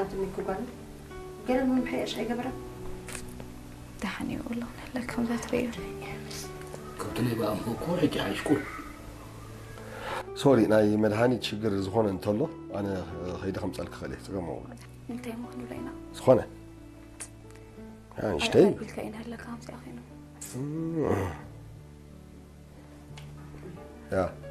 منكم قال قال المهم حيش هاي قبره دحني والله لكم ذات ريال كنت لي بقى مكون هيك عايشكون سوري ناي مدهاني تشجر زخونة انتلو أنا هيدا خمس ألف خليه تقاموا انت يا مخلو لينا زخونة يعني اشتي بالكائن هلا كام يا أخينا يا